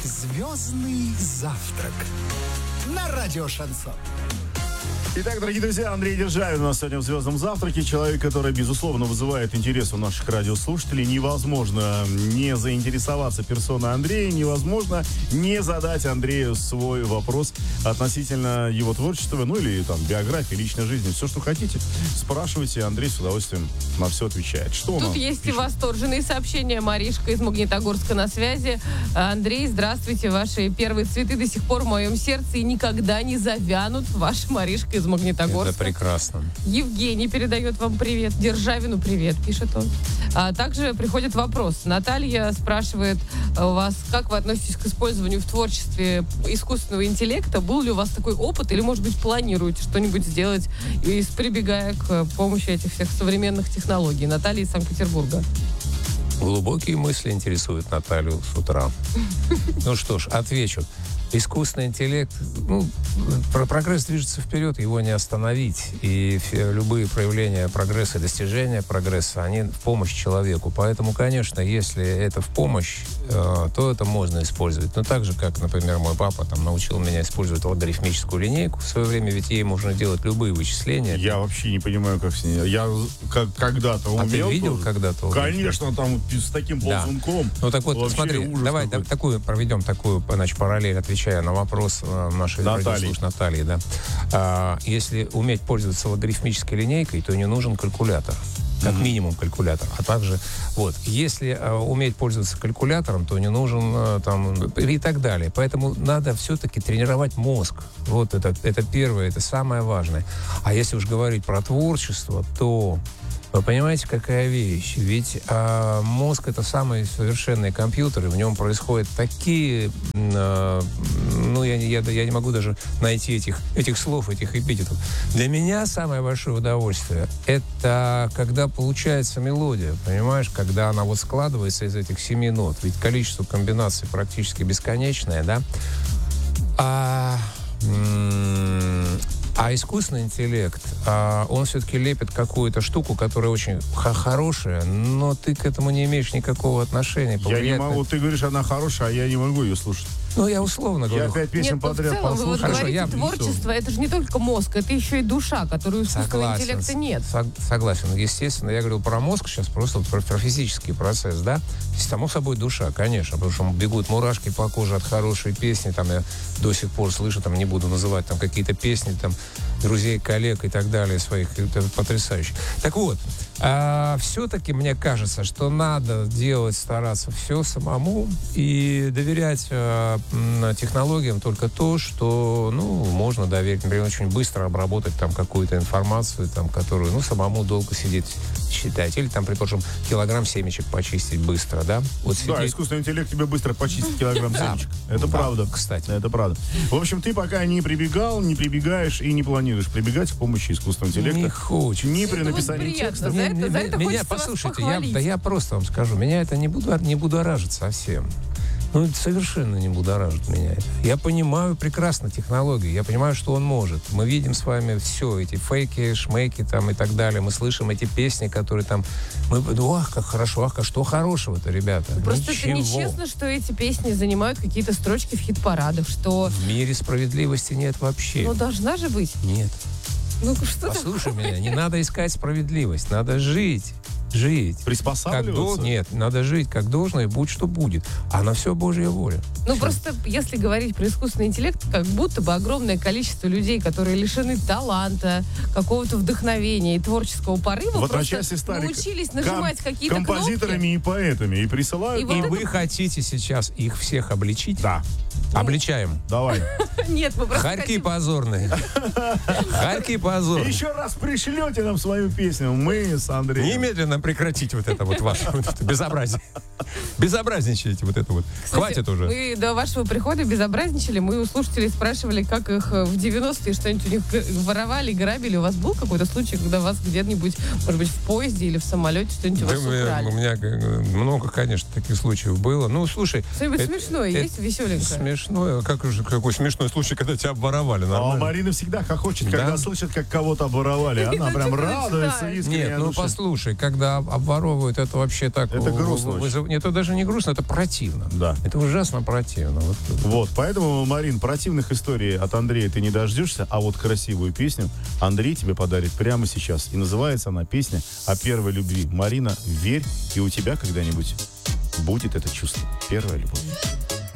Звездный завтрак на радио Шансон. Итак, дорогие друзья, Андрей Державин у нас сегодня в «Звездном завтраке». Человек, который, безусловно, вызывает интерес у наших радиослушателей. Невозможно не заинтересоваться персоной Андрея, невозможно не задать Андрею свой вопрос относительно его творчества, ну или там биографии, личной жизни. Все, что хотите, спрашивайте. Андрей с удовольствием на все отвечает. Что Тут есть и восторженные сообщения. Маришка из Магнитогорска на связи. Андрей, здравствуйте. Ваши первые цветы до сих пор в моем сердце и никогда не завянут. Ваша Маришка из Магнитогорска. Это прекрасно. Евгений передает вам привет. Державину привет, пишет он. А также приходит вопрос. Наталья спрашивает у вас, как вы относитесь к использованию в творчестве искусственного интеллекта? Был ли у вас такой опыт или, может быть, планируете что-нибудь сделать, прибегая к помощи этих всех современных технологий? Наталья из Санкт-Петербурга. Глубокие мысли интересуют Наталью с утра. Ну что ж, отвечу. Искусственный интеллект, прогресс движется вперед, его не остановить. И любые проявления прогресса, достижения прогресса, они в помощь человеку. Поэтому, конечно, если это в помощь, то это можно использовать. Но так же, как, например, мой папа там научил меня использовать логарифмическую линейку. В свое время ведь ей можно делать любые вычисления. Я вообще не понимаю, как с ней. Я когда-то умел. А ты видел тоже? Когда-то? Конечно, там с таким ползунком. Ну так вот, смотри, давай проведем такую, значит, параллель, отвечая на вопрос нашей радиослушательницы Натальи, да. Если уметь пользоваться логарифмической линейкой, то не нужен калькулятор. Как минимум калькулятор. А также, если уметь пользоваться калькулятором, то не нужен и так далее. Поэтому надо все-таки тренировать мозг. Вот это первое, это самое важное. А если уж говорить про творчество, то вы понимаете, какая вещь? Ведь мозг — это самый совершенный компьютер, и в нем происходят такие... я не могу даже найти этих слов, этих эпитетов. Для меня самое большое удовольствие — это когда получается мелодия, понимаешь? Когда она складывается из этих 7 нот. Ведь количество комбинаций практически бесконечное, да? А искусственный интеллект, он все-таки лепит какую-то штуку, которая очень хорошая, но ты к этому не имеешь никакого отношения. Я не могу, ты говоришь, она хорошая, а я не могу ее слушать. Ну, я условно говорю. Я 5 песен подряд послушал. Вы говорите, творчество, это же не только мозг, это еще и душа, которую у искусственного интеллекта нет. Согласен. Естественно, я говорил про мозг сейчас, просто про физический процесс, да? Само собой душа, конечно, потому что бегут мурашки по коже от хорошей песни, там я до сих пор слышу, там не буду называть там какие-то песни, там друзей, коллег и так далее своих, это потрясающе. Так вот, все-таки мне кажется, что надо стараться все самому и доверять технологиям только то, что, можно доверить. Например, очень быстро обработать там какую-то информацию, там, которую, самому долго сидеть, считать. Или там, предположим, килограмм семечек почистить быстро, да? Да, искусственный интеллект тебе быстро почистит килограмм семечек. Это правда. Кстати. Это правда. В общем, ты пока не прибегаешь и не планируешь прибегать к помощи искусственного интеллекта. Не хочется. Ни при написании текста. Меня, послушайте, я просто вам скажу, меня это не будоражит совсем. Совершенно не будоражит меня это. Я понимаю прекрасно технологии, я понимаю, что он может. Мы видим с вами все, эти фейки, шмейки там и так далее. Мы слышим эти песни, которые там... как хорошо, что хорошего-то, ребята? Просто это нечестно, что эти песни занимают какие-то строчки в хит-парадах, что... В мире справедливости нет вообще. Но должна же быть. Нет. Что Послушай меня, не надо искать справедливость, надо жить. Приспосабливаться? Нет, надо жить как должно, и будь что будет. А на все Божья воля. Просто если говорить про искусственный интеллект, как будто бы огромное количество людей, которые лишены таланта, какого-то вдохновения и творческого порыва, в просто стали научились нажимать какие-то композиторами кнопки. И поэтами, и присылают. И вы хотите сейчас их всех обличить? Да. Обличаем. Давай. Нет, мы просто Харьки позорные. Харьки позорные. Еще раз пришлете нам свою песню. Мы с Андреем. Немедленно прекратить это ваше безобразие. Безобразничаете это. Кстати, хватит уже. Мы до вашего прихода безобразничали. Мы у слушателей спрашивали, как их в 90-е что-нибудь у них воровали, грабили. У вас был какой-то случай, когда вас где-нибудь, может быть, в поезде или в самолете что-нибудь у вас украли? У меня много, конечно, таких случаев было. Слушай. Что-нибудь смешное есть, веселенькое? Смешное? Какой смешной случай, когда тебя обворовали? А Марина всегда хохочет, когда слышит, как кого-то обворовали. Она прям радуется искренне. Нет, послушай, когда когда обворовывают, это вообще так... Это грустно Нет, это даже не грустно, это противно. Да. Это ужасно противно. Вот, поэтому, Марин, противных историй от Андрея ты не дождешься, а вот красивую песню Андрей тебе подарит прямо сейчас. И называется она песня о первой любви. Марина, верь, и у тебя когда-нибудь будет это чувство. Первая любовь.